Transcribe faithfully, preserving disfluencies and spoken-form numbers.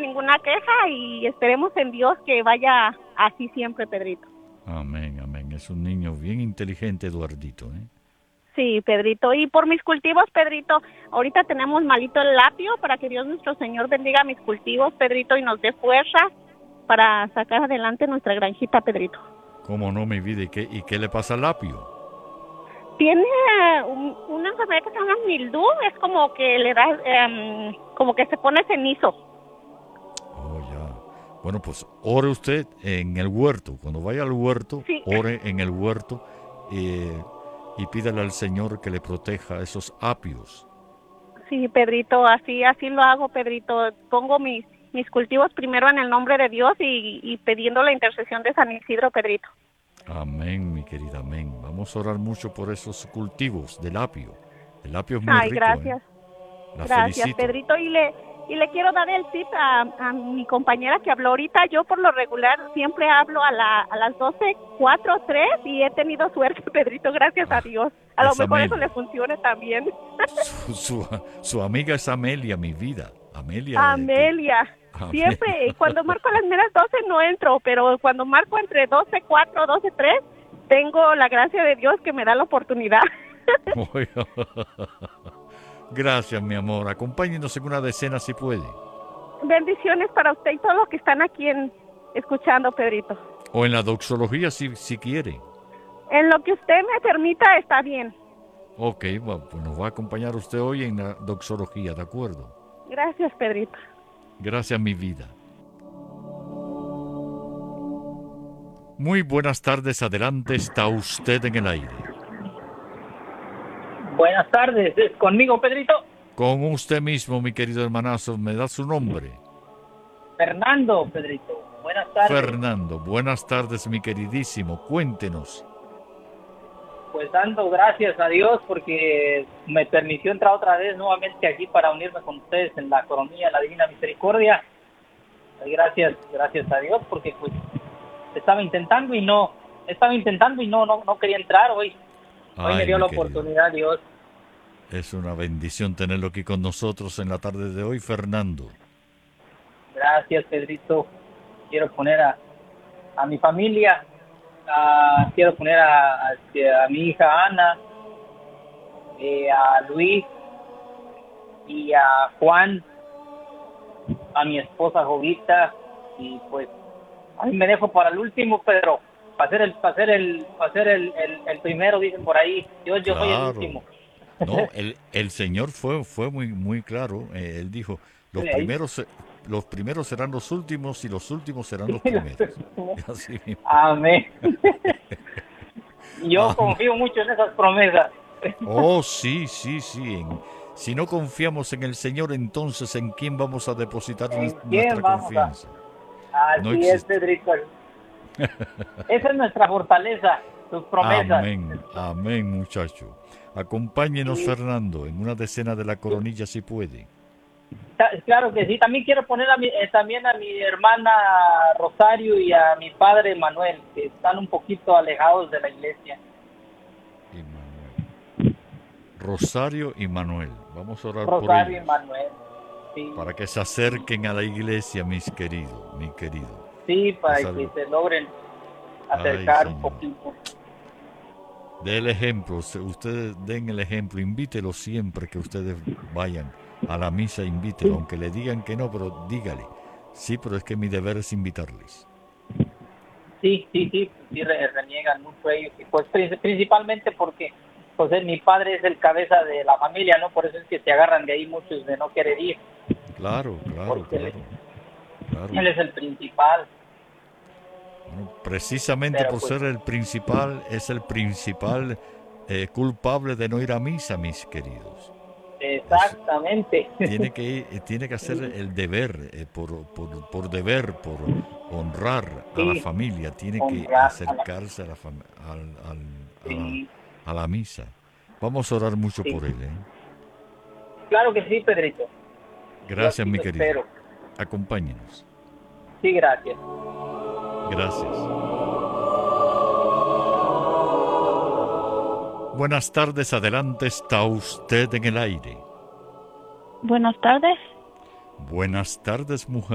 ninguna queja y esperemos en Dios que vaya así siempre, Pedrito. Amén, amén. Es un niño bien inteligente, Eduardito, ¿eh? Sí, Pedrito. Y por mis cultivos, Pedrito, ahorita tenemos malito el apio para que Dios nuestro Señor bendiga mis cultivos, Pedrito, y nos dé fuerza para sacar adelante nuestra granjita, Pedrito. ¿Cómo no, mi vida? ¿Y qué, y qué le pasa al apio? Tiene un, una enfermedad que se llama mildew, es como que le da, um, como que se pone cenizo. Oh, ya. Bueno, pues ore usted en el huerto. Cuando vaya al huerto, sí. ore en el huerto eh, y pídale al Señor que le proteja esos apios. Sí, Pedrito, así así lo hago, Pedrito. Pongo mis, mis cultivos primero en el nombre de Dios y, y pidiendo la intercesión de San Isidro, Pedrito. Amén, mi querida, amén. Vamos a orar mucho por esos cultivos del apio. El apio es muy Ay, rico. gracias. ¿eh? La gracias, felicito. Pedrito. Y le y le quiero dar el tip a, a mi compañera que habló ahorita. Yo por lo regular siempre hablo a, la, a las doce, cuatro, tres y he tenido suerte, Pedrito, gracias ah, a Dios. A lo mejor Amelia. eso le funcione también. Su, su, su amiga es Amelia, mi vida. Amelia. Amelia. Que... Siempre, cuando marco las meras doce no entro, pero cuando marco entre doce, cuatro, doce, tres, tengo la gracia de Dios que me da la oportunidad. Gracias, mi amor. Acompáñenos en una decena si puede. Bendiciones para usted y todos los que están aquí en, escuchando, Pedrito. O en la doxología si, si quiere. En lo que usted me permita está bien. Ok, bueno, pues nos va a acompañar usted hoy en la doxología, ¿de acuerdo? Gracias, Pedrito. Gracias, mi vida. Muy buenas tardes, adelante, está usted en el aire. Buenas tardes, ¿es conmigo, Pedrito? Con usted mismo, mi querido hermanazo, ¿me da su nombre? Fernando, Pedrito. Buenas tardes. Fernando, buenas tardes, mi queridísimo, cuéntenos. Pues dando gracias a Dios porque me permitió entrar otra vez nuevamente aquí para unirme con ustedes en la coronilla de la Divina Misericordia. Gracias, gracias a Dios porque pues estaba intentando y no, estaba intentando y no, no, no quería entrar hoy. Hoy Ay, me dio la querido. oportunidad, Dios. Es una bendición tenerlo aquí con nosotros en la tarde de hoy, Fernando. Gracias, Pedrito. Quiero poner a, a mi familia, a, quiero poner a, a, a mi hija Ana, eh, a Luis y a Juan, a mi esposa Jovita, y pues ahí me dejo para el último, Pedro. Para ser el, para ser el, para ser el, el, el primero, dicen por ahí. Yo, yo Claro. soy el último. No, el, el Señor fue, fue muy, muy claro. Eh, él dijo, los Sí, primeros, los primeros serán los últimos y los últimos serán los primeros. Así mismo. Amén. Yo Amén. confío mucho en esas promesas. Oh, sí, sí, sí. En, si no confiamos en el Señor, entonces ¿en quién vamos a depositar ¿En nuestra quién vamos confianza? a... Así No es, existe. Pedrito. Esa es nuestra fortaleza, tus promesas. Amén, amén, muchacho. Acompáñenos, Sí. Fernando, en una decena de la coronilla si puede. Ta- Claro que sí. También quiero poner a mi, eh, también a mi hermana Rosario y a mi padre Manuel, que están un poquito alejados de la iglesia. Y Manuel. Rosario y Manuel. Vamos a orar por Rosario ellos. y Manuel. Sí, Para que se acerquen a la iglesia, mis queridos, mi querido. sí, para Esa- que se logren acercar Ay, un Señor. poquito. Dé el ejemplo, se- ustedes den el ejemplo, invítelos siempre que ustedes vayan a la misa, invítelo, Sí. aunque le digan que no, pero dígale. Sí, pero es que mi deber es invitarles. Sí, sí, sí, sí re- reniegan mucho ellos, y pues pri- principalmente porque pues eh, mi padre es el cabeza de la familia, ¿no? Por eso es que se agarran de ahí muchos de no querer ir, Claro, claro, porque claro. claro. él es el principal. Bueno, precisamente Pero, por pues, ser el principal, es el principal eh, culpable de no ir a misa, mis queridos. exactamente. Tiene que ir, eh, tiene que hacer el deber, eh, por, por, por deber, por honrar a la Sí, familia, tiene honrar que a la- acercarse a la, fam- al, al- a, Sí, la, a la misa. Vamos a orar mucho Sí. por él. ¿eh? claro que sí, Pedrito. Gracias, Yo aquí mi lo querido. espero. Acompáñenos. Sí, gracias. Gracias. Buenas tardes, adelante, está usted en el aire. Buenas tardes. Buenas tardes, mujer.